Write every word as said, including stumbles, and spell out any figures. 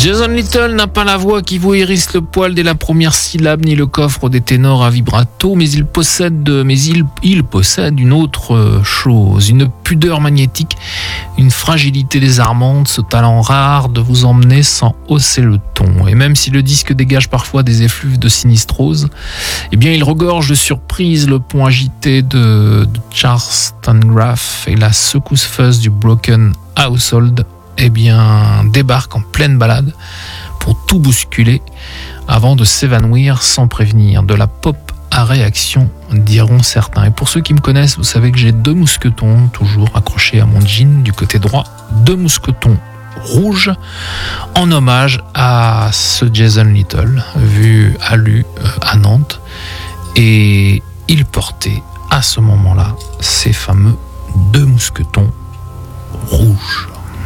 Jason Little n'a pas la voix qui vous hérisse le poil dès la première syllabe, ni le coffre des ténors à vibrato, mais il possède, mais il, il possède une autre chose, une pudeur magnétique, une fragilité désarmante, ce talent rare de vous emmener sans hausser le ton. Et même si le disque dégage parfois des effluves de sinistrose, eh bien il regorge de surprises. Le pont agité de, de Charleston Graff et la secousse fuzz du Broken Household eh bien, débarque en pleine balade pour tout bousculer avant de s'évanouir sans prévenir. De la pop à réaction, diront certains. Et pour ceux qui me connaissent, vous savez que j'ai deux mousquetons toujours accrochés à mon jean du côté droit, deux mousquetons rouges en hommage à ce Jason Little vu à l'U à Nantes, et il portait à ce moment-là ces fameux deux mousquetons rouges.